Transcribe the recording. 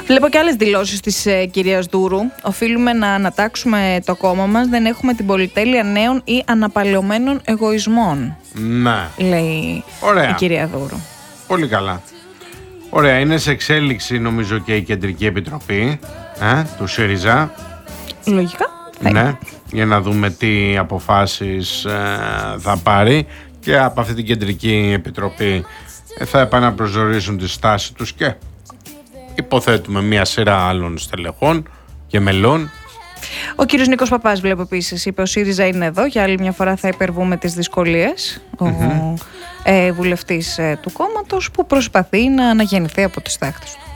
Βλέπω και άλλες δηλώσεις της κυρίας Δούρου. Οφείλουμε να ανατάξουμε το κόμμα μας. Δεν έχουμε την πολυτέλεια νέων ή αναπαλαιωμένων εγωισμών. Ναι. Λέει η κυρία Δούρου. Πολύ καλά. Ωραία, είναι σε εξέλιξη νομίζω και η Κεντρική Επιτροπή του ΣΥΡΙΖΑ. Λογικά. Ναι, για να δούμε τι αποφάσεις θα πάρει και από αυτή την Κεντρική Επιτροπή θα επαναπροσδιορίσουν τη στάση τους και υποθέτουμε μια σειρά άλλων στελεχών και μελών. Ο κύριος Νίκος Παπάς, βλέπω επίσης, είπε: ο ΣΥΡΙΖΑ είναι εδώ. Για άλλη μια φορά θα υπερβούμε τις δυσκολίες. Ο βουλευτής του κόμματος που προσπαθεί να αναγεννηθεί από τις τάχτες του.